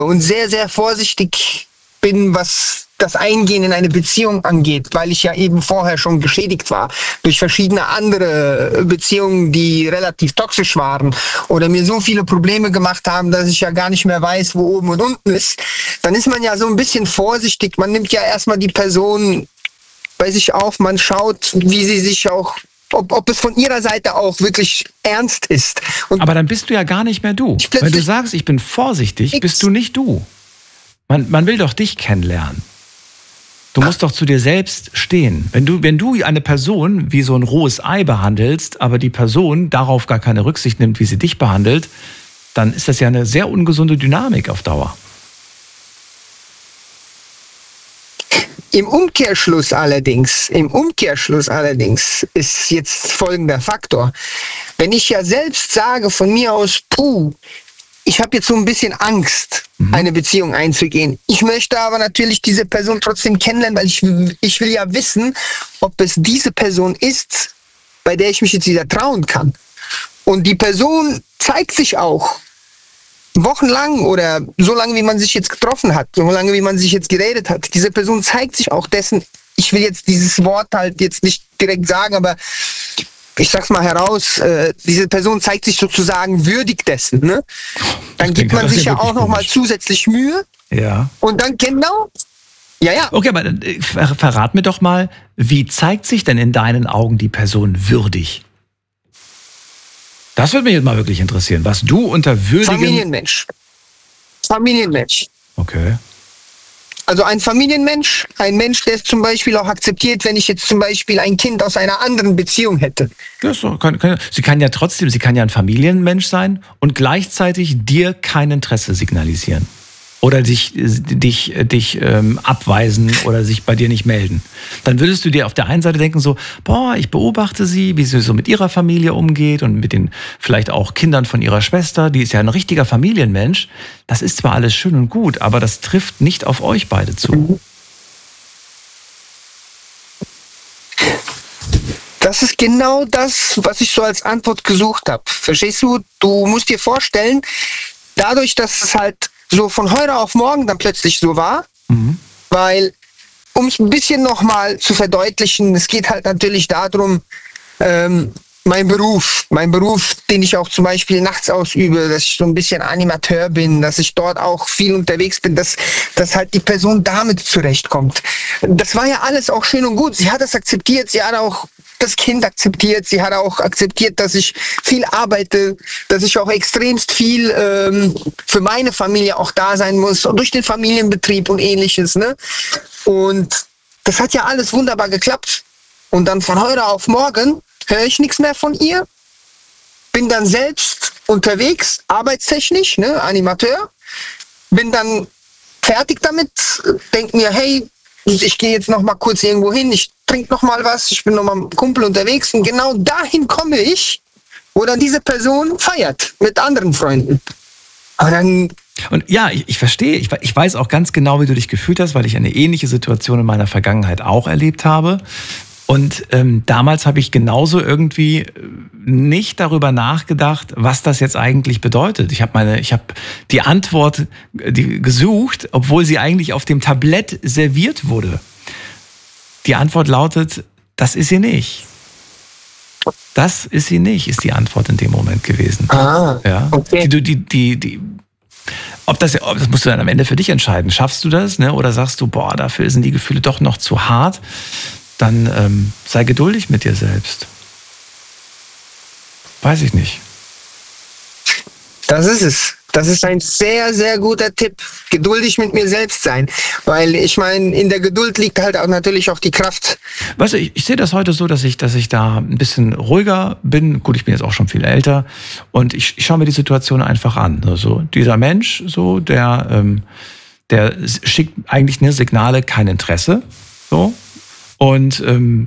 und sehr, sehr vorsichtig bin, was das Eingehen in eine Beziehung angeht, weil ich ja eben vorher schon geschädigt war durch verschiedene andere Beziehungen, die relativ toxisch waren oder mir so viele Probleme gemacht haben, dass ich ja gar nicht mehr weiß, wo oben und unten ist, dann ist man ja so ein bisschen vorsichtig. Man nimmt ja erstmal die Person bei sich auf, man schaut, wie sie sich auch, ob es von ihrer Seite auch wirklich ernst ist. Und aber dann bist du ja gar nicht mehr du. Wenn du sagst, ich bin vorsichtig, bist du nicht du. Man will doch dich kennenlernen. Du musst doch zu dir selbst stehen. Wenn du eine Person wie so ein rohes Ei behandelst, aber die Person darauf gar keine Rücksicht nimmt, wie sie dich behandelt, dann ist das ja eine sehr ungesunde Dynamik auf Dauer. Im Umkehrschluss allerdings ist jetzt folgender Faktor. Wenn ich ja selbst sage von mir aus, ich habe jetzt so ein bisschen Angst, eine Beziehung einzugehen. Ich möchte aber natürlich diese Person trotzdem kennenlernen, weil ich will ja wissen, ob es diese Person ist, bei der ich mich jetzt wieder trauen kann. Und die Person zeigt sich auch wochenlang oder so lange, wie man sich jetzt getroffen hat, so lange, wie man sich jetzt geredet hat. Diese Person zeigt sich auch dessen, ich will jetzt dieses Wort halt jetzt nicht direkt sagen, aber ich sag's mal heraus, diese Person zeigt sich sozusagen würdig dessen. Ne? Dann gibt man sich ja auch nochmal zusätzlich Mühe. Ja. Und dann genau. Ja. Okay, aber verrat mir doch mal, wie zeigt sich denn in deinen Augen die Person würdig? Das würde mich jetzt mal wirklich interessieren, was du unter würdigen... Familienmensch. Okay. Also ein Familienmensch, ein Mensch, der es zum Beispiel auch akzeptiert, wenn ich jetzt zum Beispiel ein Kind aus einer anderen Beziehung hätte. Ja, sie kann ja ein Familienmensch sein und gleichzeitig dir kein Interesse signalisieren. Oder dich abweisen oder sich bei dir nicht melden. Dann würdest du dir auf der einen Seite denken so, ich beobachte sie, wie sie so mit ihrer Familie umgeht und mit den vielleicht auch Kindern von ihrer Schwester. Die ist ja ein richtiger Familienmensch. Das ist zwar alles schön und gut, aber das trifft nicht auf euch beide zu. Das ist genau das, was ich so als Antwort gesucht habe. Verstehst du? Du musst dir vorstellen, dadurch, dass es halt so von heute auf morgen dann plötzlich so war, weil, um es ein bisschen nochmal zu verdeutlichen, es geht halt natürlich darum, mein Beruf, den ich auch zum Beispiel nachts ausübe, dass ich so ein bisschen Animateur bin, dass ich dort auch viel unterwegs bin, dass halt die Person damit zurechtkommt. Das war ja alles auch schön und gut. Sie hat das akzeptiert, sie hat auch das Kind akzeptiert, sie hat auch akzeptiert, dass ich viel arbeite, dass ich auch extremst viel für meine Familie auch da sein muss, durch den Familienbetrieb und ähnliches. Ne? Und das hat ja alles wunderbar geklappt. Und dann von heute auf morgen höre ich nichts mehr von ihr, bin dann selbst unterwegs, arbeitstechnisch, ne, Animateur, bin dann fertig damit, denke mir, hey, ich gehe jetzt noch mal kurz irgendwo hin, ich trinke noch mal was, ich bin noch mal mit einem Kumpel unterwegs und genau dahin komme ich, wo dann diese Person feiert mit anderen Freunden. Aber dann... Und ja, ich verstehe, ich weiß auch ganz genau, wie du dich gefühlt hast, weil ich eine ähnliche Situation in meiner Vergangenheit auch erlebt habe. Und damals habe ich genauso irgendwie nicht darüber nachgedacht, was das jetzt eigentlich bedeutet. Ich habe die Antwort gesucht, obwohl sie eigentlich auf dem Tablett serviert wurde. Die Antwort lautet, das ist sie nicht. Das ist sie nicht, ist die Antwort in dem Moment gewesen. Ja? Okay. Das musst du dann am Ende für dich entscheiden. Schaffst du das, ne? Oder sagst du, dafür sind die Gefühle doch noch zu hart? Dann sei geduldig mit dir selbst. Weiß ich nicht. Das ist es. Das ist ein sehr, sehr guter Tipp. Geduldig mit mir selbst sein. Weil ich meine, in der Geduld liegt halt auch natürlich auch die Kraft. Weißt du, ich sehe das heute so, dass ich da ein bisschen ruhiger bin. Gut, ich bin jetzt auch schon viel älter. Und ich schaue mir die Situation einfach an. Also dieser Mensch, so, der schickt eigentlich Signale, kein Interesse. So. Und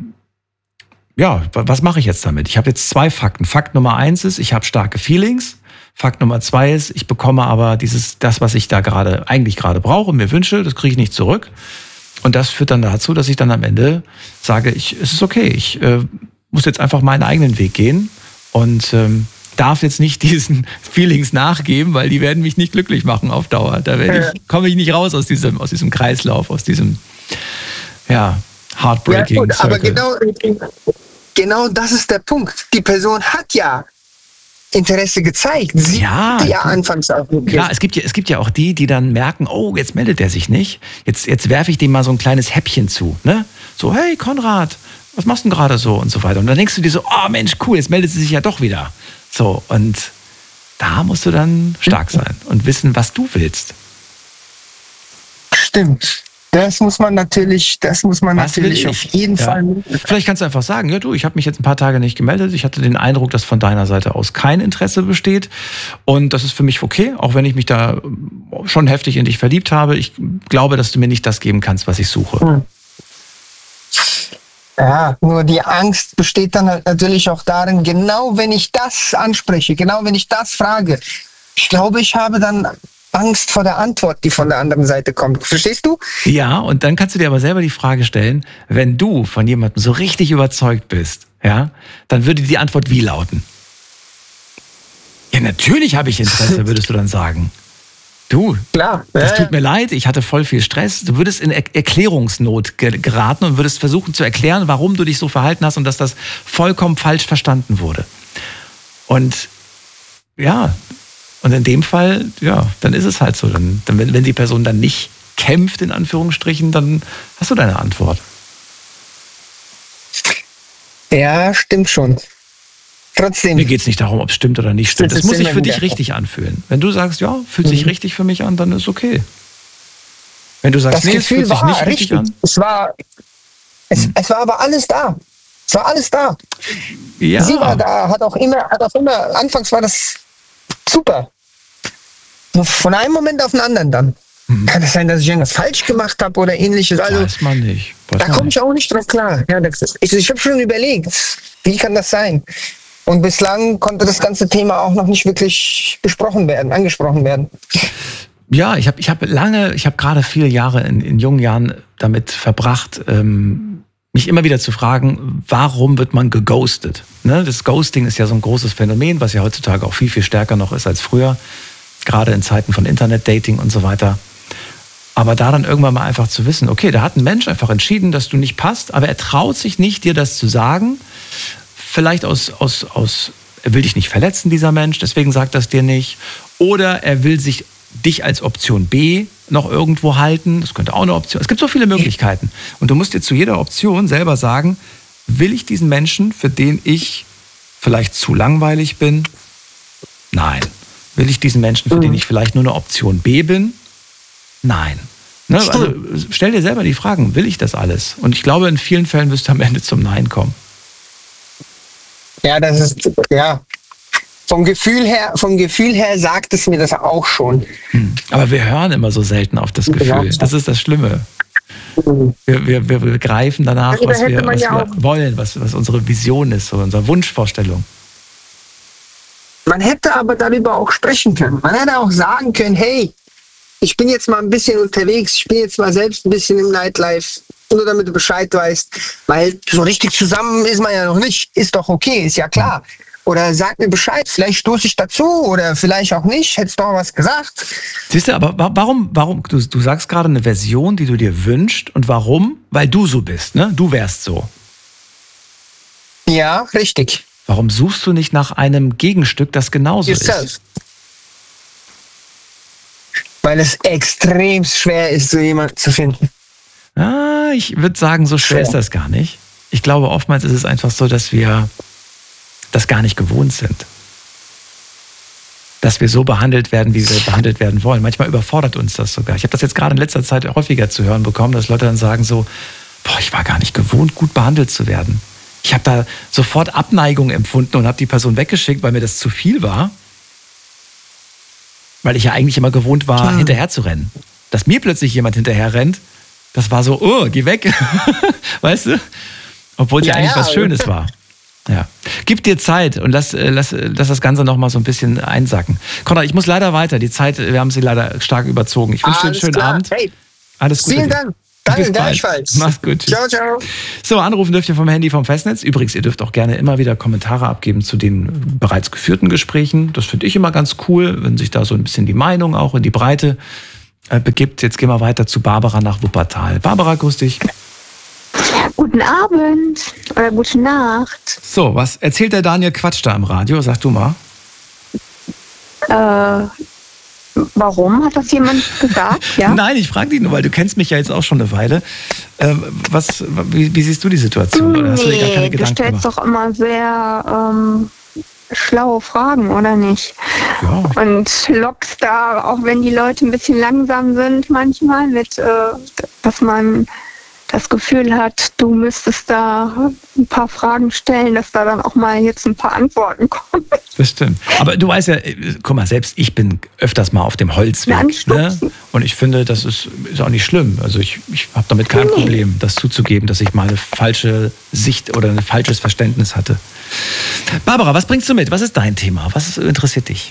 was mache ich jetzt damit? Ich habe jetzt 2 Fakten. Fakt Nummer 1 ist, ich habe starke Feelings. Fakt Nummer 2 ist, ich bekomme aber das, was ich da eigentlich gerade brauche und mir wünsche, das kriege ich nicht zurück. Und das führt dann dazu, dass ich dann am Ende sage, es ist okay, ich muss jetzt einfach meinen eigenen Weg gehen und darf jetzt nicht diesen Feelings nachgeben, weil die werden mich nicht glücklich machen auf Dauer. Da komme ich nicht raus aus diesem Kreislauf, aus diesem heartbreaking Circle. Aber genau das ist der Punkt. Die Person hat ja Interesse gezeigt. Sie hat ja anfangs auch. Klar, es gibt ja auch die dann merken, oh, jetzt meldet er sich nicht. Jetzt werfe ich dem mal so ein kleines Häppchen zu. Ne? So, hey Konrad, was machst du denn gerade so und so weiter. Und dann denkst du dir so, oh Mensch, cool, jetzt meldet sie sich ja doch wieder. So, und da musst du dann stark sein und wissen, was du willst. Stimmt. Das muss man natürlich auf jeden Fall. Vielleicht kannst du einfach sagen, ja du, ich habe mich jetzt ein paar Tage nicht gemeldet. Ich hatte den Eindruck, dass von deiner Seite aus kein Interesse besteht. Und das ist für mich okay, auch wenn ich mich da schon heftig in dich verliebt habe. Ich glaube, dass du mir nicht das geben kannst, was ich suche. Ja, nur die Angst besteht dann halt natürlich auch darin, genau wenn ich das anspreche, genau wenn ich das frage, ich glaube, ich habe dann Angst vor der Antwort, die von der anderen Seite kommt. Verstehst du? Ja, und dann kannst du dir aber selber die Frage stellen, wenn du von jemandem so richtig überzeugt bist, ja, dann würde die Antwort wie lauten? Ja, natürlich habe ich Interesse, würdest du dann sagen. Du, klar, das tut mir leid, ich hatte voll viel Stress. Du würdest in Erklärungsnot geraten und würdest versuchen zu erklären, warum du dich so verhalten hast und dass das vollkommen falsch verstanden wurde. Und und in dem Fall, dann ist es halt so. Dann, wenn die Person dann nicht kämpft, in Anführungsstrichen, dann hast du deine Antwort. Ja, stimmt schon. Trotzdem. Mir geht es nicht darum, ob es stimmt oder nicht stimmt. Es muss sich für dich richtig anfühlen. Wenn du sagst, ja, fühlt sich richtig für mich an, dann ist okay. Wenn du sagst, nee, es fühlt sich nicht richtig an. Es war aber alles da. Es war alles da. Ja. Sie war da, hat auch immer, anfangs war das super. Nur von einem Moment auf den anderen dann. Kann es sein, dass ich irgendwas falsch gemacht habe oder ähnliches? Also, weiß man nicht. Da komme ich auch nicht drauf klar. Ja, ich habe schon überlegt, wie kann das sein? Und bislang konnte das ganze Thema auch noch nicht wirklich angesprochen werden. Ja, ich habe gerade viele Jahre in jungen Jahren damit verbracht, mich immer wieder zu fragen, warum wird man geghostet? Ne? Das Ghosting ist ja so ein großes Phänomen, was ja heutzutage auch viel, viel stärker noch ist als früher, gerade in Zeiten von Internet-Dating und so weiter. Aber da dann irgendwann mal einfach zu wissen, okay, da hat ein Mensch einfach entschieden, dass du nicht passt, aber er traut sich nicht, dir das zu sagen. Vielleicht er will dich nicht verletzen, dieser Mensch, deswegen sagt das dir nicht. Oder er will dich als Option B noch irgendwo halten. Das könnte auch eine Option. Es gibt so viele Möglichkeiten. Und du musst dir zu jeder Option selber sagen, will ich diesen Menschen, für den ich vielleicht zu langweilig bin? Nein. Will ich diesen Menschen, für den ich vielleicht nur eine Option B bin? Nein. Ne? Also stell dir selber die Fragen, will ich das alles? Und ich glaube, in vielen Fällen wirst du am Ende zum Nein kommen. Ja, das ist, vom Gefühl her sagt es mir das auch schon. Aber wir hören immer so selten auf das Gefühl. Das ist das Schlimme. Wir greifen danach, was wir wollen, was unsere Vision ist, so unsere Wunschvorstellung. Man hätte aber darüber auch sprechen können. Man hätte auch sagen können, hey, ich bin jetzt mal ein bisschen unterwegs, ich bin jetzt mal selbst ein bisschen im Nightlife, nur damit du Bescheid weißt, weil so richtig zusammen ist man ja noch nicht, ist doch okay, ist ja klar. Oder sag mir Bescheid, vielleicht stoße ich dazu oder vielleicht auch nicht, hättest du auch was gesagt. Siehst du, aber warum, du sagst gerade eine Version, die du dir wünschst und warum? Weil du so bist, ne? Du wärst so. Ja, richtig. Warum suchst du nicht nach einem Gegenstück, das genauso ist? Weil es extrem schwer ist, so jemanden zu finden. Ich würde sagen, so schwer ist das gar nicht. Ich glaube, oftmals ist es einfach so, dass wir das gar nicht gewohnt sind. Dass wir so behandelt werden, wie wir behandelt werden wollen. Manchmal überfordert uns das sogar. Ich habe das jetzt gerade in letzter Zeit häufiger zu hören bekommen, dass Leute dann sagen so, ich war gar nicht gewohnt, gut behandelt zu werden. Ich habe da sofort Abneigung empfunden und habe die Person weggeschickt, weil mir das zu viel war. Weil ich ja eigentlich immer gewohnt war, hinterher zu rennen. Dass mir plötzlich jemand hinterher rennt, das war so, geh weg. Weißt du? Obwohl es ja eigentlich was Schönes war. Ja. Gib dir Zeit und lass das Ganze noch mal so ein bisschen einsacken. Konrad, ich muss leider weiter. Die Zeit, wir haben sie leider stark überzogen. Ich wünsche dir einen schönen Abend. Hey, alles Gute. Vielen Dank. Danke, gleichfalls. Mach's gut. Tschüss. Ciao, ciao. So, anrufen dürft ihr vom Handy vom Festnetz. Übrigens, ihr dürft auch gerne immer wieder Kommentare abgeben zu den bereits geführten Gesprächen. Das finde ich immer ganz cool, wenn sich da so ein bisschen die Meinung auch in die Breite begibt. Jetzt gehen wir weiter zu Barbara nach Wuppertal. Barbara, grüß dich. Guten Abend oder gute Nacht. So, was erzählt der Daniel Quatsch da im Radio? Sag du mal. Warum? Hat das jemand gesagt? Ja? Nein, ich frage dich nur, weil du kennst mich ja jetzt auch schon eine Weile. Wie siehst du die Situation? Oder hast du dir gar keine Gedanken du stellst gemacht? doch immer sehr schlaue Fragen, oder nicht? Ja. Und lockst da, auch wenn die Leute ein bisschen langsam sind, manchmal mit, dass man das Gefühl hat, du müsstest da ein paar Fragen stellen, dass da dann auch mal jetzt ein paar Antworten kommen. Das stimmt. Aber du weißt ja, guck mal, selbst ich bin öfters mal auf dem Holzweg. Ne? Und ich finde, das ist auch nicht schlimm. Also ich habe damit kein Problem, das zuzugeben, dass ich mal eine falsche Sicht oder ein falsches Verständnis hatte. Barbara, was bringst du mit? Was ist dein Thema? Was interessiert dich?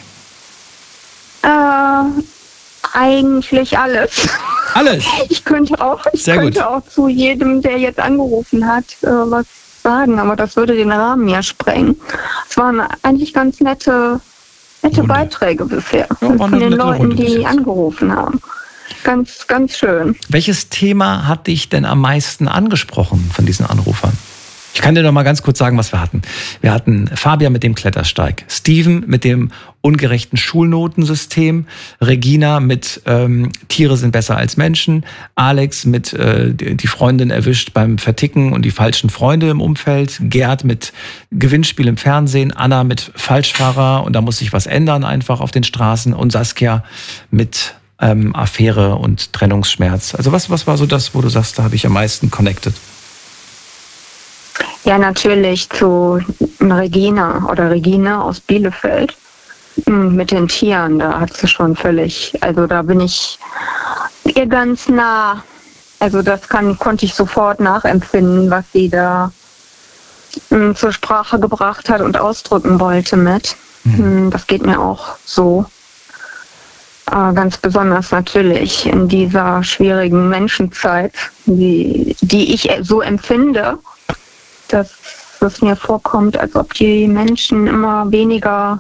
Eigentlich alles. Alles? Ich könnte auch zu jedem, der jetzt angerufen hat, was sagen, aber das würde den Rahmen ja sprengen. Es waren eigentlich ganz nette Beiträge bisher von den Leuten, die angerufen haben. Ganz, ganz schön. Welches Thema hat dich denn am meisten angesprochen von diesen Anrufern? Ich kann dir noch mal ganz kurz sagen, was wir hatten. Wir hatten Fabian mit dem Klettersteig, Steven mit dem ungerechten Schulnotensystem, Regina mit Tiere sind besser als Menschen, Alex mit die Freundin erwischt beim Verticken und die falschen Freunde im Umfeld, Gerd mit Gewinnspiel im Fernsehen, Anna mit Falschfahrer und da muss sich was ändern einfach auf den Straßen und Saskia mit Affäre und Trennungsschmerz. Also was war so das, wo du sagst, da habe ich am meisten connected? Ja, natürlich zu Regina aus Bielefeld mit den Tieren. Da hat sie schon völlig, also da bin ich ihr ganz nah. Also das konnte ich sofort nachempfinden, was sie da zur Sprache gebracht hat und ausdrücken wollte mit. Das geht mir auch so. Ganz besonders natürlich in dieser schwierigen Menschenzeit, die ich so empfinde, dass es mir vorkommt, als ob die Menschen immer weniger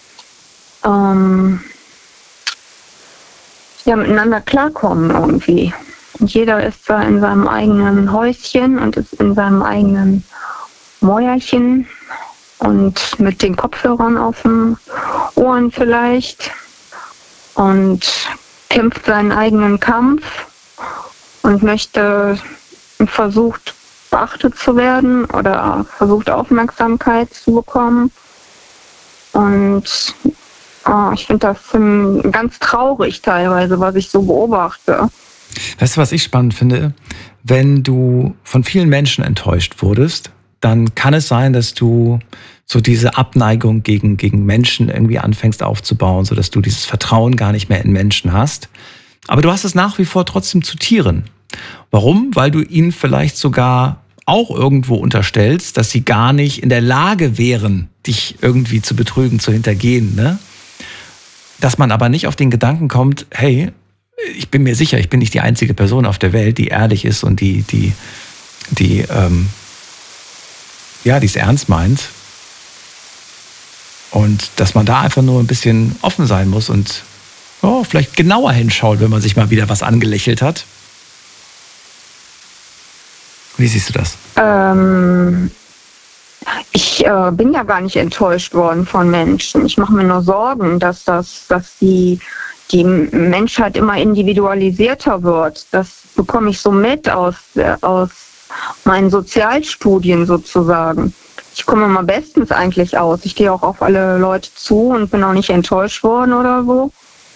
miteinander klarkommen irgendwie. Und jeder ist da in seinem eigenen Häuschen und ist in seinem eigenen Mäuerchen und mit den Kopfhörern auf den Ohren vielleicht und kämpft seinen eigenen Kampf und versucht beachtet zu werden oder versucht Aufmerksamkeit zu bekommen. Und ich finde das ganz traurig teilweise, was ich so beobachte. Weißt du, was ich spannend finde? Wenn du von vielen Menschen enttäuscht wurdest, dann kann es sein, dass du so diese Abneigung gegen Menschen irgendwie anfängst aufzubauen, sodass du dieses Vertrauen gar nicht mehr in Menschen hast. Aber du hast es nach wie vor trotzdem zu Tieren. Warum? Weil du ihnen vielleicht sogar auch irgendwo unterstellst, dass sie gar nicht in der Lage wären, dich irgendwie zu betrügen, zu hintergehen. Ne? Dass man aber nicht auf den Gedanken kommt, hey, ich bin mir sicher, ich bin nicht die einzige Person auf der Welt, die ehrlich ist und die es ernst meint. Und dass man da einfach nur ein bisschen offen sein muss und vielleicht genauer hinschaut, wenn man sich mal wieder was angelächelt hat. Wie siehst du das? Ich bin ja gar nicht enttäuscht worden von Menschen. Ich mache mir nur Sorgen, dass die Menschheit immer individualisierter wird. Das bekomme ich so mit aus meinen Sozialstudien sozusagen. Ich komme immer bestens eigentlich aus. Ich gehe auch auf alle Leute zu und bin auch nicht enttäuscht worden oder so.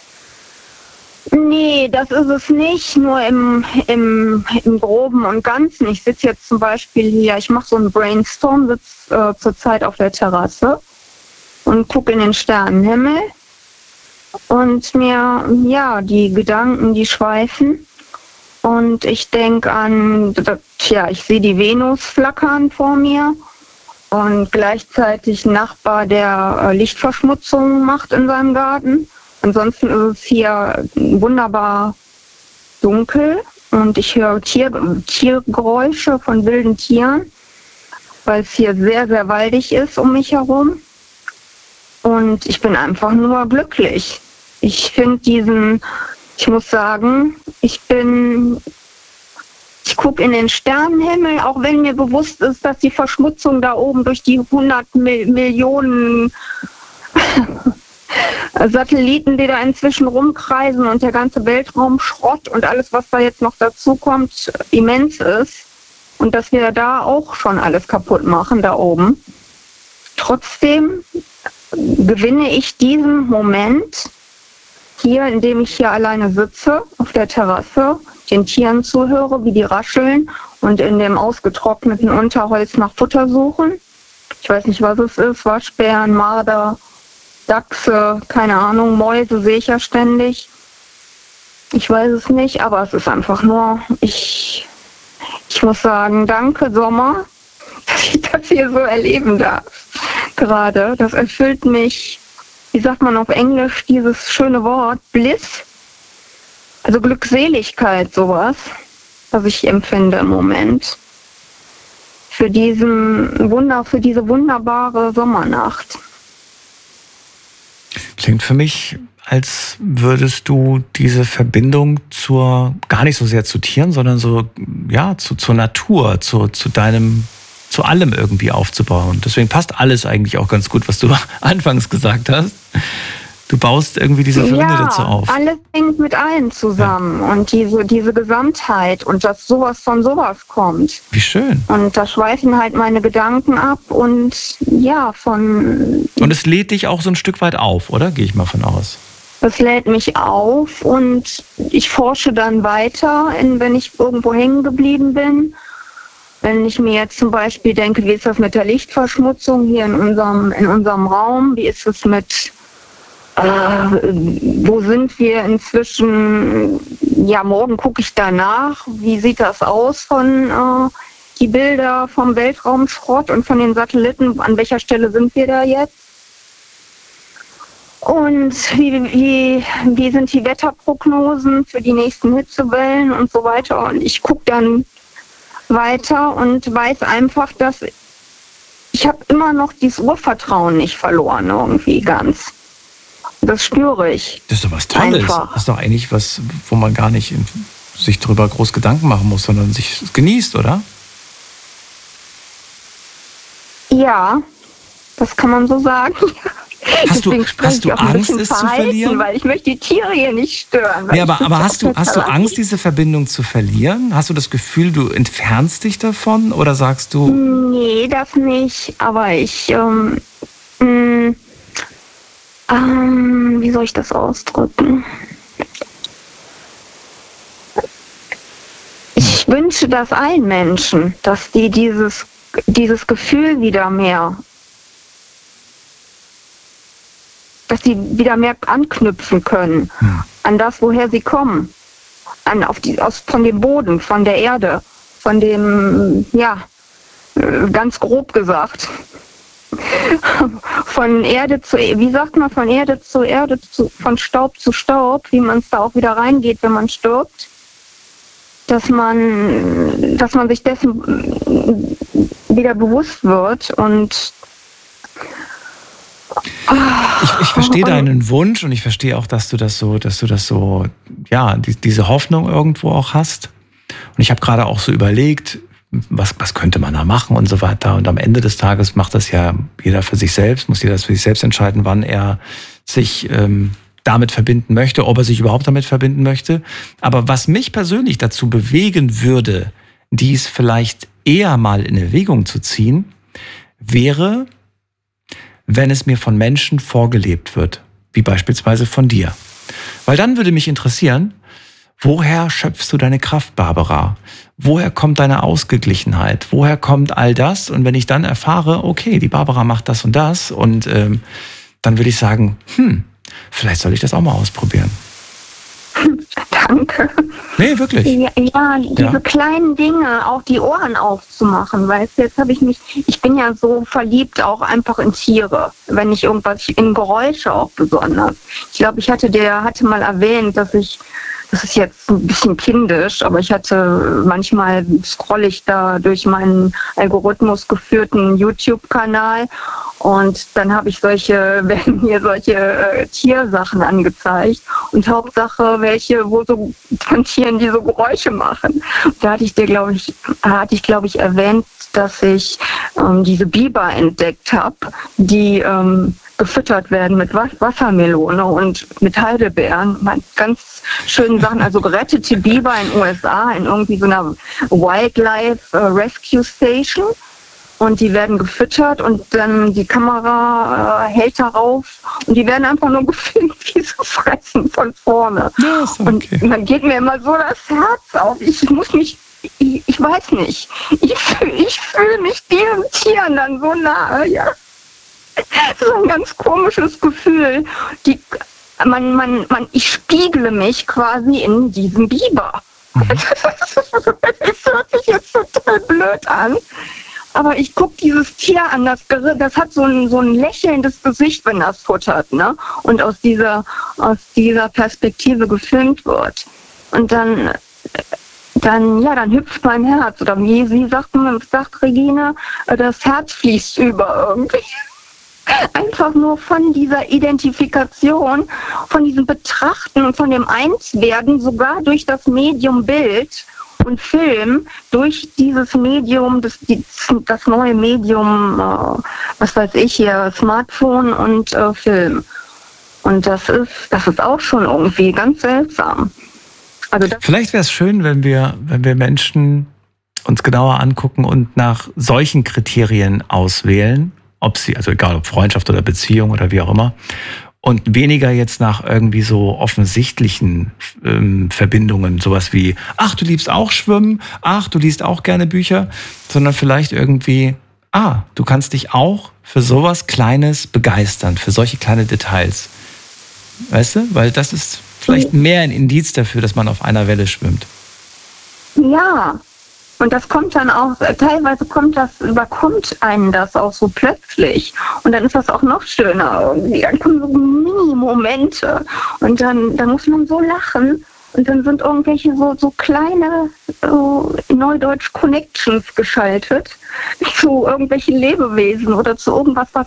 Nee, das ist es nicht, nur im Groben und Ganzen. Ich sitze jetzt zum Beispiel hier, ich mache so einen Brainstorm, sitze zurzeit auf der Terrasse und gucke in den Sternenhimmel und mir, die Gedanken, die schweifen und ich denke an, ich sehe die Venus flackern vor mir und gleichzeitig ein Nachbar, der Lichtverschmutzung macht in seinem Garten. Ansonsten ist es hier wunderbar dunkel und ich höre Tiergeräusche von wilden Tieren, weil es hier sehr, sehr waldig ist um mich herum. Und ich bin einfach nur glücklich. Ich muss sagen, ich gucke in den Sternenhimmel, auch wenn mir bewusst ist, dass die Verschmutzung da oben durch die 100 Millionen Satelliten, die da inzwischen rumkreisen und der ganze Weltraumschrott und alles, was da jetzt noch dazu kommt, immens ist. Und dass wir da auch schon alles kaputt machen, da oben. Trotzdem gewinne ich diesen Moment hier, indem ich hier alleine sitze, auf der Terrasse, den Tieren zuhöre, wie die rascheln und in dem ausgetrockneten Unterholz nach Futter suchen. Ich weiß nicht, was es ist, Waschbären, Marder, Dachse, keine Ahnung, Mäuse sehe ich ja ständig. Ich weiß es nicht, aber es ist einfach nur, ich muss sagen, danke Sommer, dass ich das hier so erleben darf. Gerade, das erfüllt mich, wie sagt man auf Englisch, dieses schöne Wort, Bliss, also Glückseligkeit, sowas, was ich empfinde im Moment. Für diese wunderbare Sommernacht. Klingt für mich, als würdest du diese Verbindung gar nicht so sehr zu Tieren, sondern so, ja, zur Natur, zu allem irgendwie aufzubauen. Deswegen passt alles eigentlich auch ganz gut, was du anfangs gesagt hast. Du baust irgendwie diese Verbindung dazu auf. Ja, alles hängt mit allen zusammen. Ja. Und diese Gesamtheit und dass sowas von sowas kommt. Wie schön. Und da schweifen halt meine Gedanken ab und ja, Und es lädt dich auch so ein Stück weit auf, oder? Gehe ich mal von aus. Es lädt mich auf und ich forsche dann weiter, wenn ich irgendwo hängen geblieben bin. Wenn ich mir jetzt zum Beispiel denke, wie ist das mit der Lichtverschmutzung hier in unserem Raum? Wie ist es mit wo sind wir inzwischen? Ja, morgen gucke ich danach. Wie sieht das aus von die Bilder vom Weltraumschrott und von den Satelliten? An welcher Stelle sind wir da jetzt? Und wie sind die Wetterprognosen für die nächsten Hitzewellen und so weiter? Und ich gucke dann weiter und weiß einfach, dass ich habe immer noch dieses Urvertrauen nicht verloren irgendwie ganz. Das spüre ich. Das ist doch was Tolles. Einfach. Das ist doch eigentlich was, wo man gar nicht sich drüber groß Gedanken machen muss, sondern sich genießt, oder? Ja, das kann man so sagen. Hast du Angst, es zu verlieren? Weil ich möchte die Tiere hier nicht stören. Ja, aber hast du Angst, diese Verbindung zu verlieren? Hast du das Gefühl, du entfernst dich davon? Oder sagst du... Nee, das nicht. Aber ich... wie soll ich das ausdrücken? Ich wünsche das allen Menschen, dass die dieses Gefühl wieder mehr, dass sie wieder mehr anknüpfen können an das, woher sie kommen, von dem Boden, von der Erde, von dem, ja, ganz grob gesagt. Von Erde zu, wie sagt man, von Erde zu Erde, von Staub zu Staub, wie man es da auch wieder reingeht, wenn man stirbt, dass man sich dessen wieder bewusst wird und ich verstehe deinen Wunsch und ich verstehe auch, dass du das so, ja, diese Hoffnung irgendwo auch hast. Und ich habe gerade auch so überlegt, was könnte man da machen und so weiter. Und am Ende des Tages macht das ja jeder für sich selbst, muss jeder für sich selbst entscheiden, wann er sich damit verbinden möchte, ob er sich überhaupt damit verbinden möchte. Aber was mich persönlich dazu bewegen würde, dies vielleicht eher mal in Erwägung zu ziehen, wäre, wenn es mir von Menschen vorgelebt wird, wie beispielsweise von dir. Weil dann würde mich interessieren, woher schöpfst du deine Kraft, Barbara? Woher kommt deine Ausgeglichenheit? Woher kommt all das? Und wenn ich dann erfahre, okay, die Barbara macht das und das, und dann würde ich sagen, vielleicht soll ich das auch mal ausprobieren. Danke. Nee, wirklich. Ja, diese kleinen Dinge, auch die Ohren aufzumachen, weißt du, ich bin ja so verliebt auch einfach in Tiere, wenn ich irgendwas, in Geräusche auch besonders. Ich glaube, ich hatte mal erwähnt, dass das ist jetzt ein bisschen kindisch, aber manchmal scrolle ich da durch meinen Algorithmus geführten YouTube-Kanal und dann werden mir solche Tiersachen angezeigt und Hauptsache welche, von Tieren, die so Geräusche machen. Da hatte ich glaube ich erwähnt, dass ich diese Biber entdeckt habe, die gefüttert werden mit Wassermelone und mit Heidelbeeren. Ganz schönen Sachen, also gerettete Biber in den USA in irgendwie so einer Wildlife Rescue Station. Und die werden gefüttert und dann die Kamera hält darauf und die werden einfach nur gefilmt, wie sie fressen von vorne. Ja, okay. Und dann geht mir immer so das Herz auf. Ich weiß nicht. Ich fühle mich diesen Tieren dann so nahe, ja. Das ist ein ganz komisches Gefühl. Ich spiegle mich quasi in diesem Biber. Das hört sich jetzt total blöd an. Aber ich gucke dieses Tier an, das hat so ein lächelndes Gesicht, wenn das futtert, ne? Und aus dieser Perspektive gefilmt wird. Und dann hüpft mein Herz. Oder wie sie sagt Regine, das Herz fließt über irgendwie. Einfach nur von dieser Identifikation, von diesem Betrachten und von dem Einswerden, sogar durch das Medium Bild und Film, durch dieses Medium, das neue Medium, was weiß ich hier, Smartphone und Film. Und das ist auch schon irgendwie ganz seltsam. Also vielleicht wäre es schön, wenn wir Menschen uns genauer angucken und nach solchen Kriterien auswählen, also egal ob Freundschaft oder Beziehung oder wie auch immer, und weniger jetzt nach irgendwie so offensichtlichen Verbindungen, sowas wie, ach, du liebst auch Schwimmen, ach, du liest auch gerne Bücher, sondern vielleicht irgendwie, du kannst dich auch für sowas Kleines begeistern, für solche kleine Details. Weißt du? Weil das ist vielleicht mehr ein Indiz dafür, dass man auf einer Welle schwimmt. Ja. Und das kommt dann auch, teilweise überkommt einen das auch so plötzlich. Und dann ist das auch noch schöner irgendwie. Dann kommen so Mini-Momente. Und dann muss man so lachen. Und dann sind irgendwelche so kleine Neudeutsch Connections geschaltet zu irgendwelchen Lebewesen oder zu irgendwas, was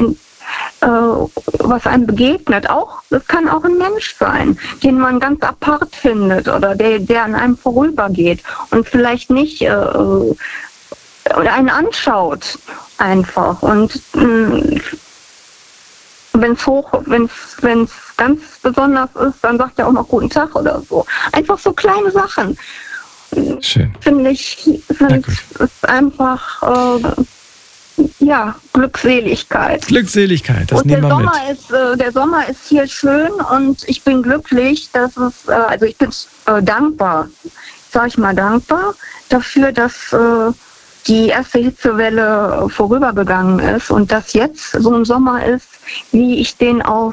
einem begegnet. Das kann auch ein Mensch sein, den man ganz apart findet oder der an einem vorübergeht und vielleicht nicht oder einen anschaut einfach. Und wenn es ganz besonders ist, dann sagt er auch noch guten Tag oder so. Einfach so kleine Sachen. Schön. Finde ich, ist einfach Glückseligkeit. Glückseligkeit, das nehmen wir mit. Der Sommer ist hier schön und ich bin glücklich, dass ich bin dankbar, dankbar dafür, dass die erste Hitzewelle vorübergegangen ist und dass jetzt so ein Sommer ist, wie ich den aus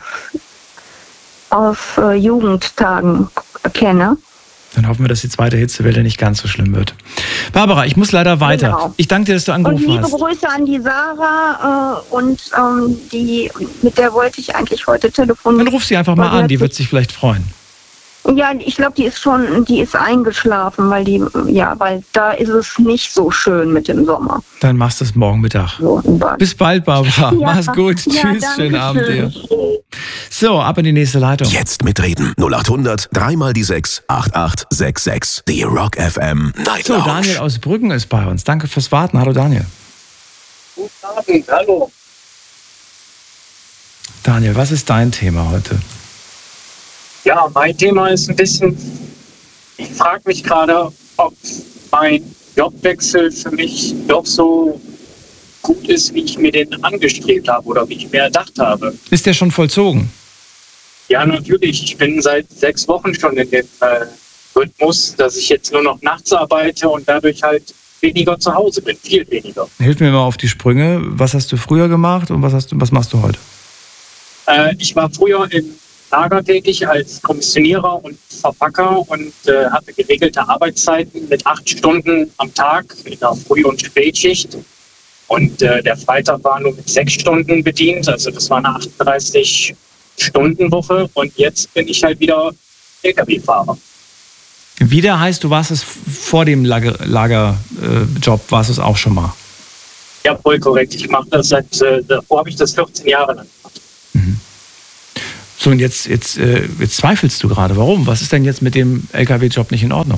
Jugendtagen kenne. Dann hoffen wir, dass die zweite Hitzewelle nicht ganz so schlimm wird. Barbara, ich muss leider weiter. Genau. Ich danke dir, dass du angerufen hast. Und liebe Grüße an die Sarah mit der wollte ich eigentlich heute telefonieren. Dann ruf sie einfach mal an, die wird sich vielleicht freuen. Ja, ich glaube, die ist eingeschlafen, weil da ist es nicht so schön mit dem Sommer. Dann machst du es morgen Mittag. So, bis bald, Barbara. Ja. Mach's gut. Tschüss, schönen Abend dir. So, ab in die nächste Leitung. Jetzt mitreden. 0800 3 mal die 6 8866. Die Rock FM Night Lounge. So, Daniel aus Brüggen ist bei uns. Danke fürs Warten. Hallo, Daniel. Guten Abend, hallo. Daniel, was ist dein Thema heute? Ja, mein Thema ist ein bisschen, ich frage mich gerade, ob mein Jobwechsel für mich doch so gut ist, wie ich mir den angestrebt habe oder wie ich mir erdacht habe. Ist der schon vollzogen? Ja, natürlich. Ich bin seit 6 Wochen schon in dem Rhythmus, dass ich jetzt nur noch nachts arbeite und dadurch halt weniger zu Hause bin, viel weniger. Hilf mir mal auf die Sprünge. Was hast du früher gemacht und was machst du heute? Ich war früher im Lager tätig als Kommissionierer und Verpacker und hatte geregelte Arbeitszeiten mit 8 Stunden am Tag in der Früh- und Spätschicht. Und der Freitag war nur mit 6 Stunden bedient, also das war eine 38-Stunden-Woche. Und jetzt bin ich halt wieder LKW-Fahrer. Wieder heißt, du warst es vor dem Lagerjob, warst es auch schon mal? Ja, voll korrekt. Ich mache das davor habe ich das 14 Jahre lang gemacht. Mhm. So, und jetzt zweifelst du gerade. Warum? Was ist denn jetzt mit dem LKW-Job nicht in Ordnung?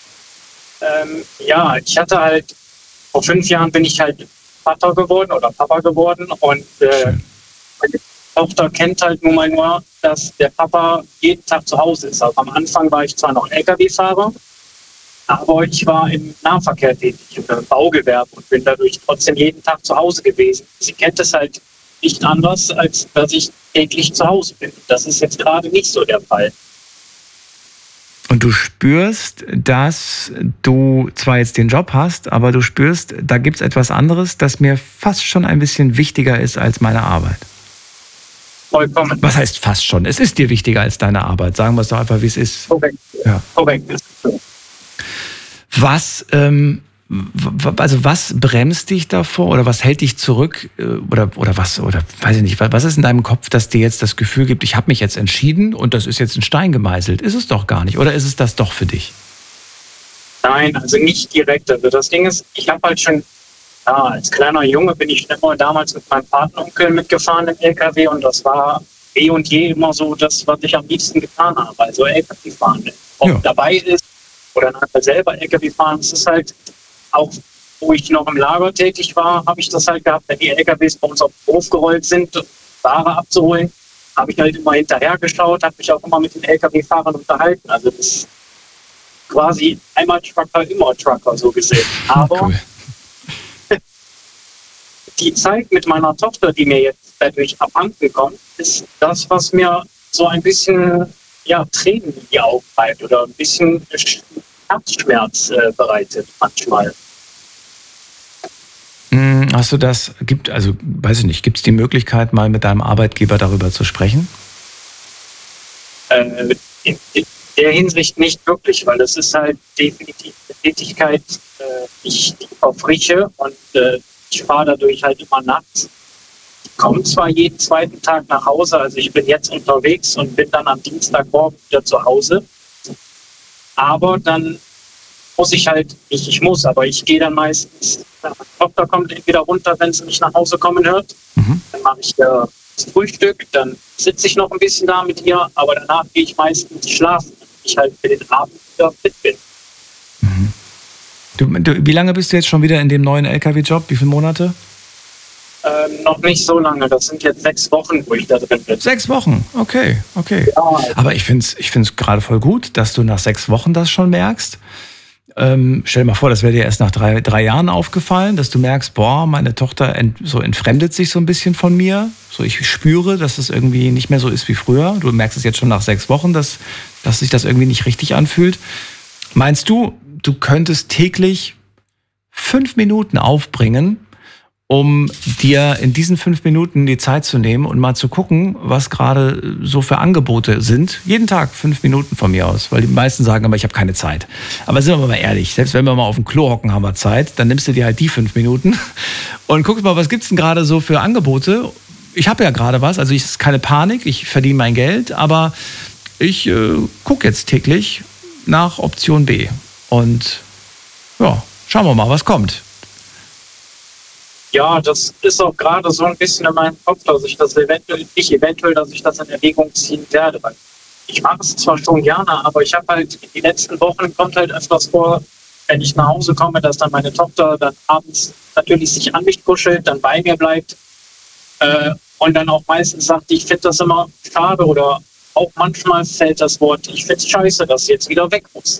Ja, ich hatte halt, vor 5 Jahren bin ich halt Vater geworden oder Papa geworden und meine Tochter kennt halt nun mal nur, dass der Papa jeden Tag zu Hause ist. Also am Anfang war ich zwar noch LKW-Fahrer, aber ich war im Nahverkehr tätig, im Baugewerbe und bin dadurch trotzdem jeden Tag zu Hause gewesen. Sie kennt es halt nicht anders, als dass ich täglich zu Hause bin. Das ist jetzt gerade nicht so der Fall. Und du spürst, dass du zwar jetzt den Job hast, aber du spürst, da gibt es etwas anderes, das mir fast schon ein bisschen wichtiger ist als meine Arbeit. Vollkommen. Was heißt fast schon? Es ist dir wichtiger als deine Arbeit. Sagen wir es doch einfach, wie es ist. Korrekt. Ja. Korrekt. Was bremst dich davor oder was hält dich zurück oder weiß ich nicht, was ist in deinem Kopf, dass dir jetzt das Gefühl gibt, ich habe mich jetzt entschieden und das ist jetzt in Stein gemeißelt? Ist es doch gar nicht oder ist es das doch für dich? Nein, also nicht direkt. Also das Ding ist, ich habe halt schon, als kleiner Junge bin ich immer damals mit meinem Patenonkel mitgefahren im LKW und das war eh und je immer so das, was ich am liebsten getan habe. Also LKW fahren. Ob dabei ist oder nachher selber LKW fahren, es ist halt auch, wo ich noch im Lager tätig war, habe ich das halt gehabt, wenn die LKWs bei uns auf den Hof gerollt sind, Ware abzuholen, habe ich halt immer hinterher geschaut, habe mich auch immer mit den LKW-Fahrern unterhalten. Also das ist quasi einmal Trucker, immer Trucker, so gesehen. Aber cool. Die Zeit mit meiner Tochter, die mir jetzt dadurch abhanden kommt, ist das, was mir so ein bisschen Tränen in die Augen treibt oder ein bisschen Herzschmerz bereitet manchmal. Hast du das, weiß ich nicht, gibt es die Möglichkeit, mal mit deinem Arbeitgeber darüber zu sprechen? In der Hinsicht nicht wirklich, weil das ist halt definitiv eine Tätigkeit, die ich verfrische und ich fahre dadurch halt immer nachts. Ich komme zwar jeden zweiten Tag nach Hause, also ich bin jetzt unterwegs und bin dann am Dienstagmorgen wieder zu Hause, aber dann muss ich halt, nicht ich muss, aber ich gehe dann meistens, meine Tochter kommt entweder runter, wenn sie mich nach Hause kommen hört, dann mache ich das Frühstück, dann sitze ich noch ein bisschen da mit ihr, aber danach gehe ich meistens schlafen, damit ich halt für den Abend wieder fit bin. Wie lange bist du jetzt schon wieder in dem neuen LKW-Job? Wie viele Monate? Noch nicht so lange, das sind jetzt 6 Wochen, wo ich da drin bin. 6 Wochen, okay. Ja. Aber ich find's gerade voll gut, dass du nach 6 Wochen das schon merkst. Stell dir mal vor, das wäre dir erst nach 3 Jahren aufgefallen, dass du merkst, meine Tochter entfremdet sich so ein bisschen von mir. So, ich spüre, dass es irgendwie nicht mehr so ist wie früher. Du merkst es jetzt schon nach 6 Wochen, dass sich das irgendwie nicht richtig anfühlt. Meinst du, du könntest täglich 5 Minuten aufbringen, um dir in diesen 5 Minuten die Zeit zu nehmen und mal zu gucken, was gerade so für Angebote sind. Jeden Tag 5 Minuten von mir aus, weil die meisten sagen aber, ich habe keine Zeit. Aber sind wir mal ehrlich, selbst wenn wir mal auf dem Klo hocken, haben wir Zeit, dann nimmst du dir halt die 5 Minuten und guckst mal, was gibt's denn gerade so für Angebote. Ich habe ja gerade was, also es ist keine Panik, ich verdiene mein Geld, aber ich gucke jetzt täglich nach Option B. Und schauen wir mal, was kommt. Ja, das ist auch gerade so ein bisschen in meinem Kopf, dass ich das eventuell in Erwägung ziehen werde. Weil ich mache es zwar schon gerne, aber ich habe halt die letzten Wochen kommt halt öfters vor, wenn ich nach Hause komme, dass dann meine Tochter dann abends natürlich sich an mich kuschelt, dann bei mir bleibt und dann auch meistens sagt, ich finde das immer schade oder auch manchmal fällt das Wort, ich finde es scheiße, dass sie jetzt wieder weg muss.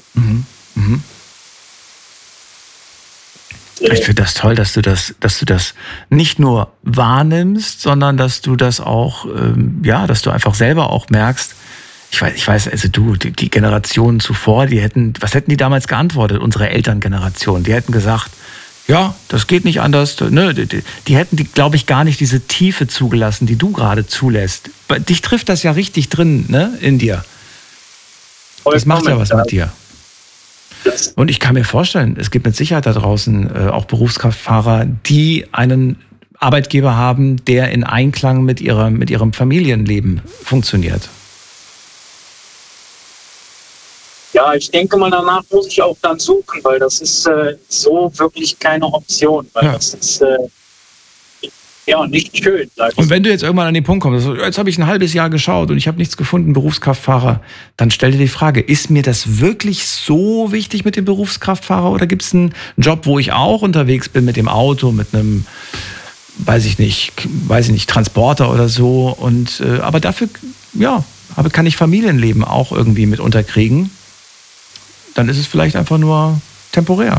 Ich finde das toll, dass du das nicht nur wahrnimmst, sondern dass du das auch, dass du einfach selber auch merkst. Ich weiß, also die Generationen zuvor, was hätten die damals geantwortet, unsere Elterngeneration? Die hätten gesagt, ja, das geht nicht anders. Ne? Die hätten, glaube ich, gar nicht diese Tiefe zugelassen, die du gerade zulässt. Dich trifft das ja richtig drin, ne, in dir. Das macht ja was mit dir. Und ich kann mir vorstellen, es gibt mit Sicherheit da draußen auch Berufskraftfahrer, die einen Arbeitgeber haben, der in Einklang mit ihrem Familienleben funktioniert. Ja, ich denke mal, danach muss ich auch dann suchen, weil das ist so wirklich keine Option, weil das ist nicht schön. Und wenn du jetzt irgendwann an den Punkt kommst, jetzt habe ich ein halbes Jahr geschaut und ich habe nichts gefunden, Berufskraftfahrer, dann stell dir die Frage, ist mir das wirklich so wichtig mit dem Berufskraftfahrer oder gibt es einen Job, wo ich auch unterwegs bin mit dem Auto, mit einem, weiß ich nicht, Transporter oder so und aber dafür, kann ich Familienleben auch irgendwie mit unterkriegen, dann ist es vielleicht einfach nur temporär.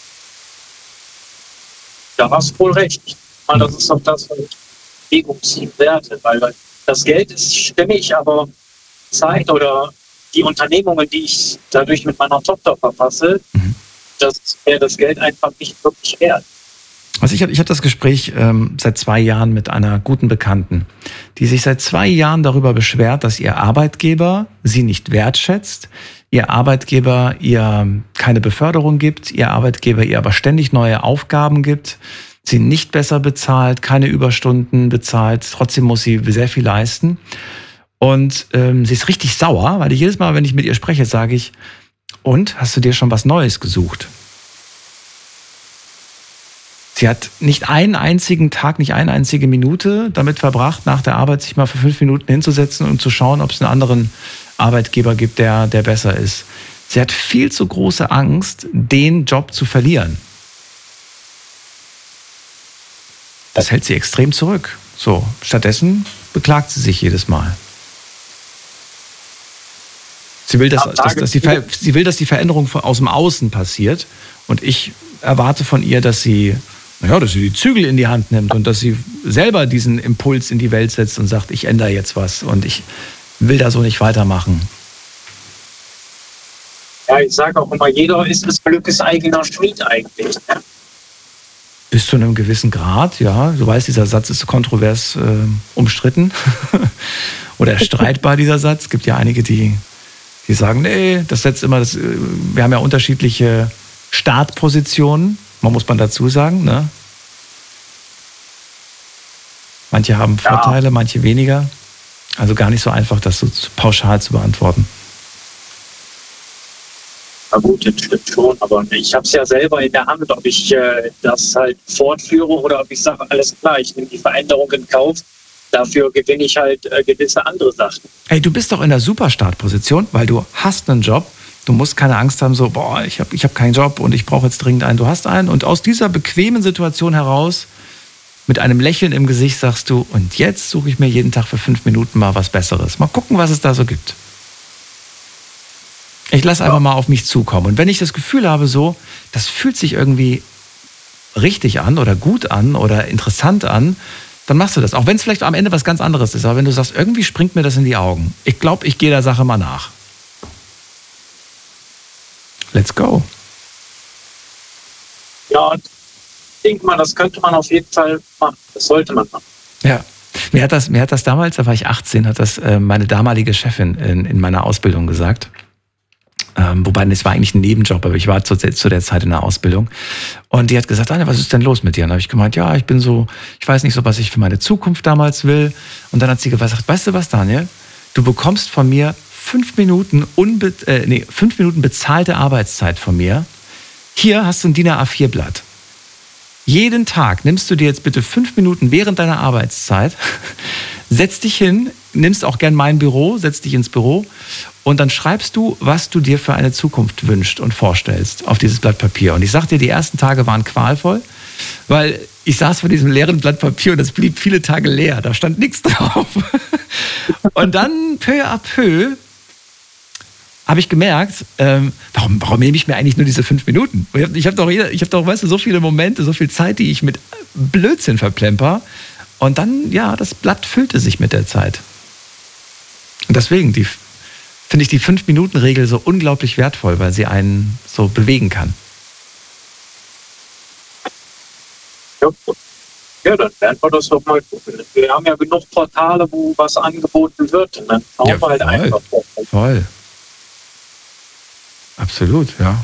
Da hast du wohl recht. Das ist auch das, was ich Bewegungsziel werte, weil das Geld ist stimmig, aber Zeit oder die Unternehmungen, die ich dadurch mit meiner Tochter verpasse, das wäre das Geld einfach nicht wirklich wert. Also ich hab das Gespräch seit 2 Jahren mit einer guten Bekannten, die sich seit 2 Jahren darüber beschwert, dass ihr Arbeitgeber sie nicht wertschätzt, ihr Arbeitgeber ihr keine Beförderung gibt, ihr Arbeitgeber ihr aber ständig neue Aufgaben gibt, sie nicht besser bezahlt, keine Überstunden bezahlt, trotzdem muss sie sehr viel leisten. Und sie ist richtig sauer, weil jedes Mal, wenn ich mit ihr spreche, sage ich, und, hast du dir schon was Neues gesucht? Sie hat nicht einen einzigen Tag, nicht eine einzige Minute damit verbracht, nach der Arbeit sich mal für 5 Minuten hinzusetzen und zu schauen, ob es einen anderen Arbeitgeber gibt, der besser ist. Sie hat viel zu große Angst, den Job zu verlieren. Das hält sie extrem zurück. So, stattdessen beklagt sie sich jedes Mal. Sie will, dass die Veränderung aus dem Außen passiert. Und ich erwarte von ihr, dass sie die Zügel in die Hand nimmt und dass sie selber diesen Impuls in die Welt setzt und sagt, ich ändere jetzt was und ich will da so nicht weitermachen. Ja, ich sage auch immer, jeder ist des Glückes eigener Schmied eigentlich. Ne? Bis zu einem gewissen Grad, ja. Du weißt, dieser Satz ist kontrovers umstritten oder streitbar, dieser Satz. Es gibt ja einige, die sagen, nee, das setzt immer, wir haben ja unterschiedliche Startpositionen, muss man dazu sagen, ne? Manche haben Vorteile, manche weniger. Also gar nicht so einfach, das so pauschal zu beantworten. Na gut, das stimmt schon, aber ich habe es ja selber in der Hand, ob ich das halt fortführe oder ob ich sage, alles klar, ich nehme die Veränderung in Kauf, dafür gewinne ich halt gewisse andere Sachen. Hey, du bist doch in der Superstartposition, weil du hast einen Job, du musst keine Angst haben, so, ich hab keinen Job und ich brauche jetzt dringend einen, du hast einen und aus dieser bequemen Situation heraus, mit einem Lächeln im Gesicht sagst du, und jetzt suche ich mir jeden Tag für 5 Minuten mal was Besseres. Mal gucken, was es da so gibt. Ich lasse einfach mal auf mich zukommen. Und wenn ich das Gefühl habe, so, das fühlt sich irgendwie richtig an oder gut an oder interessant an, dann machst du das. Auch wenn es vielleicht am Ende was ganz anderes ist. Aber wenn du sagst, irgendwie springt mir das in die Augen. Ich glaube, ich gehe der Sache mal nach. Let's go. Ja, ich denke mal, das könnte man auf jeden Fall machen. Das sollte man machen. Ja. Mir hat das damals, da war ich 18, hat das meine damalige Chefin in meiner Ausbildung gesagt. Wobei, das war eigentlich ein Nebenjob, aber ich war zu der Zeit in der Ausbildung. Und die hat gesagt, Daniel, was ist denn los mit dir? Und da habe ich gemeint, ja, ich weiß nicht so, was ich für meine Zukunft damals will. Und dann hat sie gesagt, weißt du was, Daniel? Du bekommst von mir 5 Minuten bezahlte Arbeitszeit von mir. Hier hast du ein DIN A4-Blatt. Jeden Tag nimmst du dir jetzt bitte 5 Minuten während deiner Arbeitszeit, setz dich hin, nimmst auch gern mein Büro, setz dich ins Büro und dann schreibst du, was du dir für eine Zukunft wünschst und vorstellst auf dieses Blatt Papier. Und ich sag dir, die ersten Tage waren qualvoll, weil ich saß vor diesem leeren Blatt Papier und es blieb viele Tage leer, da stand nichts drauf. Und dann peu à peu habe ich gemerkt, warum nehme ich mir eigentlich nur diese 5 Minuten? Ich habe doch, weißt du, so viele Momente, so viel Zeit, die ich mit Blödsinn verplemper. Und dann, ja, das Blatt füllte sich mit der Zeit. Und deswegen finde ich die 5-Minuten-Regel so unglaublich wertvoll, weil sie einen so bewegen kann. Ja, dann werden wir das doch mal gucken. Wir haben ja genug Portale, wo was angeboten wird. Und dann schauen wir halt einfach. Voll. Absolut, ja.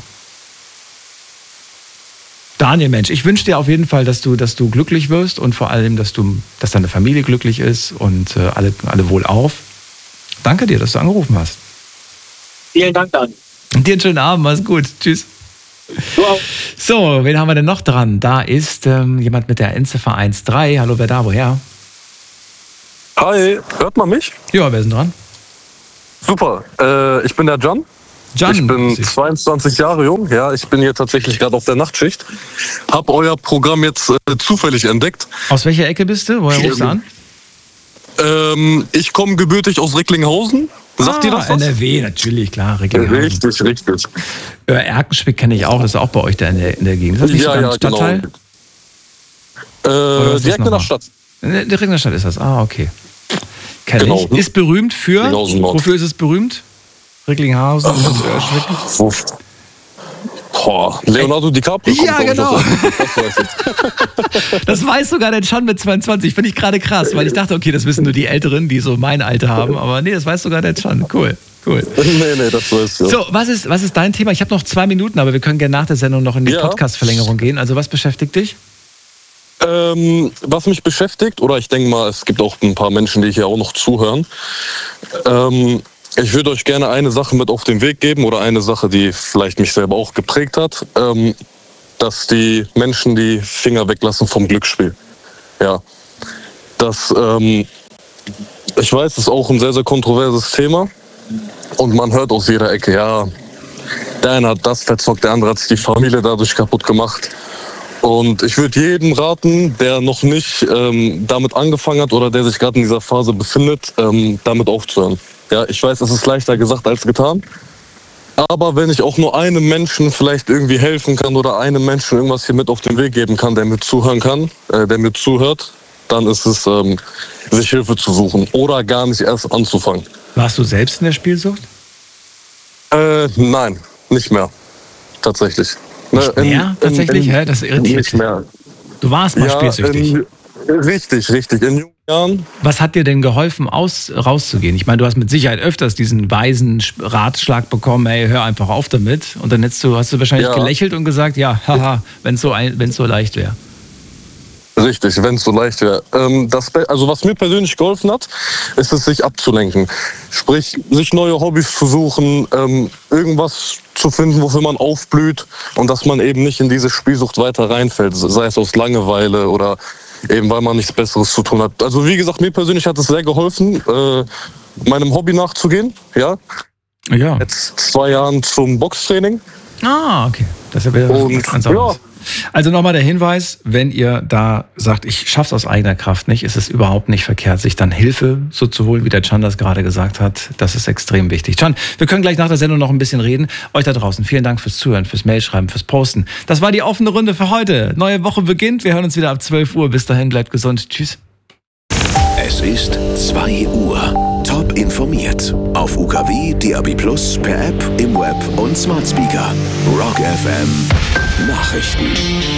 Daniel, Mensch, ich wünsche dir auf jeden Fall, dass du glücklich wirst und vor allem, dass deine Familie glücklich ist und alle wohlauf. Danke dir, dass du angerufen hast. Vielen Dank, Daniel. Dir einen schönen Abend, mach's gut. Tschüss. Wow. So, wen haben wir denn noch dran? Da ist jemand mit der Endziffer 13. Hallo, wer da, woher? Hi, hört man mich? Ja, wer ist denn dran? Super, ich bin der Can. Ich bin 22 Jahre jung. Ja, ich bin hier tatsächlich gerade auf der Nachtschicht. Hab euer Programm jetzt zufällig entdeckt. Aus welcher Ecke bist du? Woher rufst du an? Ich komme gebürtig aus Recklinghausen. Sagt ihr das was? NRW, natürlich, klar. Recklinghausen. Richtig. Erkenschwick kenne ich auch, das ist auch bei euch da in der Gegend. Ist das nicht sogar ein Stadtteil? Genau. Direkt in der Stadt. Direkt in der Stadt ist das, okay. Kenn Genau. ich. Ist berühmt für, wofür ist es berühmt? Recklinghausen und Erkenschwick? Leonardo DiCaprio. Ja, genau. Das weiß sogar der Can mit 22. Finde ich gerade krass, weil ich dachte, okay, das wissen nur die Älteren, die so mein Alter haben. Aber nee, das weiß sogar der Can. Cool. Nee, das weiß ich. So, was ist dein Thema? Ich habe noch 2 Minuten, aber wir können gerne nach der Sendung noch in die Podcast-Verlängerung gehen. Also was beschäftigt dich? Was mich beschäftigt, oder ich denke mal, es gibt auch ein paar Menschen, die hier auch noch zuhören. Ich würde euch gerne eine Sache mit auf den Weg geben oder eine Sache, die vielleicht mich selber auch geprägt hat, dass die Menschen die Finger weglassen vom Glücksspiel. Ja, ich weiß, es ist auch ein sehr, sehr kontroverses Thema und man hört aus jeder Ecke, ja, der eine hat das verzockt, der andere hat sich die Familie dadurch kaputt gemacht. Und ich würde jedem raten, der noch nicht damit angefangen hat oder der sich gerade in dieser Phase befindet, damit aufzuhören. Ja, ich weiß, es ist leichter gesagt als getan. Aber wenn ich auch nur einem Menschen vielleicht irgendwie helfen kann oder einem Menschen irgendwas hier mit auf den Weg geben kann, der mir zuhören kann, der mir zuhört, dann ist es, sich Hilfe zu suchen oder gar nicht erst anzufangen. Warst du selbst in der Spielsucht? Nein, nicht mehr. Tatsächlich. Nicht mehr? Tatsächlich? Das irritiert. Nicht mehr. Du warst mal spielsüchtig. Richtig. In jungen Jahren. Was hat dir denn geholfen, rauszugehen? Ich meine, du hast mit Sicherheit öfters diesen weisen Ratschlag bekommen, hey, hör einfach auf damit. Und dann hast du wahrscheinlich gelächelt und gesagt, ja, haha, wenn es so leicht wäre. Richtig, wenn es so leicht wäre. Also was mir persönlich geholfen hat, ist es, sich abzulenken. Sprich, sich neue Hobbys zu suchen, irgendwas zu finden, wofür man aufblüht und dass man eben nicht in diese Spielsucht weiter reinfällt, sei es aus Langeweile oder eben weil man nichts Besseres zu tun hat. Also wie gesagt, mir persönlich hat es sehr geholfen, meinem Hobby nachzugehen. Ja. Jetzt 2 Jahren zum Boxtraining. Okay. Das ist ja was ganz anderes. Also nochmal der Hinweis, wenn ihr da sagt, ich schaff's aus eigener Kraft nicht, ist es überhaupt nicht verkehrt, sich dann Hilfe so zu holen, wie der Can das gerade gesagt hat. Das ist extrem wichtig. Can, wir können gleich nach der Sendung noch ein bisschen reden. Euch da draußen, vielen Dank fürs Zuhören, fürs Mailschreiben, fürs Posten. Das war die offene Runde für heute. Neue Woche beginnt. Wir hören uns wieder ab 12 Uhr. Bis dahin, bleibt gesund. Tschüss. Es ist 2 Uhr. Top informiert. Auf UKW, DAB+, per App, im Web und Smart Speaker. Rock FM. Nachrichten.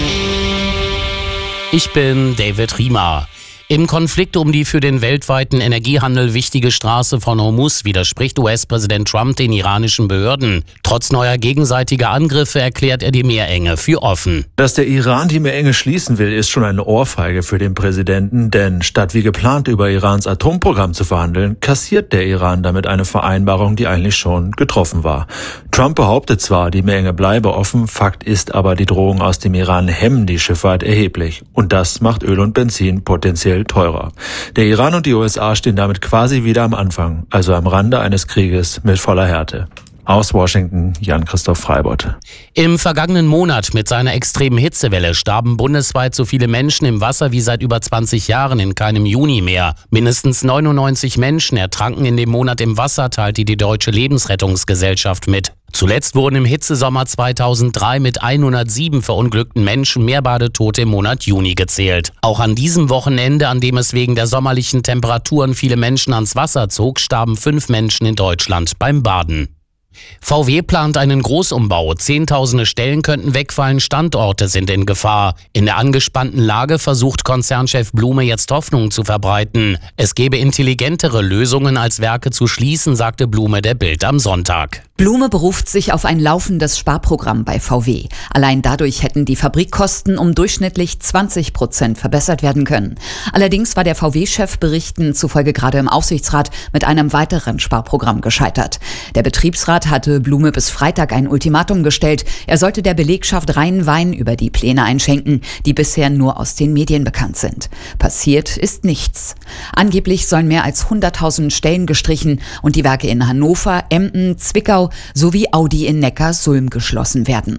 Ich bin David Riemer. Im Konflikt um die für den weltweiten Energiehandel wichtige Straße von Hormuz widerspricht US-Präsident Trump den iranischen Behörden. Trotz neuer gegenseitiger Angriffe erklärt er die Meerenge für offen. Dass der Iran die Meerenge schließen will, ist schon eine Ohrfeige für den Präsidenten, denn statt wie geplant über Irans Atomprogramm zu verhandeln, kassiert der Iran damit eine Vereinbarung, die eigentlich schon getroffen war. Trump behauptet zwar, die Meerenge bleibe offen, Fakt ist aber, die Drohungen aus dem Iran hemmen die Schifffahrt erheblich. Und das macht Öl und Benzin potenziell teurer. Der Iran und die USA stehen damit quasi wieder am Anfang, also am Rande eines Krieges mit voller Härte. Aus Washington, Jan-Christoph Freibott. Im vergangenen Monat mit seiner extremen Hitzewelle starben bundesweit so viele Menschen im Wasser wie seit über 20 Jahren in keinem Juni mehr. Mindestens 99 Menschen ertranken in dem Monat im Wasser, teilte die Deutsche Lebensrettungsgesellschaft mit. Zuletzt wurden im Hitzesommer 2003 mit 107 verunglückten Menschen mehr Badetote im Monat Juni gezählt. Auch an diesem Wochenende, an dem es wegen der sommerlichen Temperaturen viele Menschen ans Wasser zog, starben 5 Menschen in Deutschland beim Baden. VW plant einen Großumbau. Zehntausende Stellen könnten wegfallen, Standorte sind in Gefahr. In der angespannten Lage versucht Konzernchef Blume jetzt Hoffnung zu verbreiten. Es gebe intelligentere Lösungen als Werke zu schließen, sagte Blume der Bild am Sonntag. Blume beruft sich auf ein laufendes Sparprogramm bei VW. Allein dadurch hätten die Fabrikkosten um durchschnittlich 20% verbessert werden können. Allerdings war der VW-Chef Berichten zufolge gerade im Aufsichtsrat mit einem weiteren Sparprogramm gescheitert. Der Betriebsrat hatte Blume bis Freitag ein Ultimatum gestellt. Er sollte der Belegschaft reinen Wein über die Pläne einschenken, die bisher nur aus den Medien bekannt sind. Passiert ist nichts. Angeblich sollen mehr als 100.000 Stellen gestrichen und die Werke in Hannover, Emden, Zwickau sowie Audi in Neckarsulm geschlossen werden.